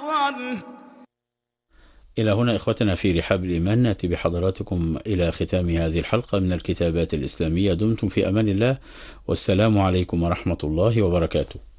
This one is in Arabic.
عطرا. إلى هنا إخوتنا في رحاب الإيمان نأتي بحضراتكم إلى ختام هذه الحلقة من الكتابات الإسلامية. دمتم في أمان الله، والسلام عليكم ورحمة الله وبركاته.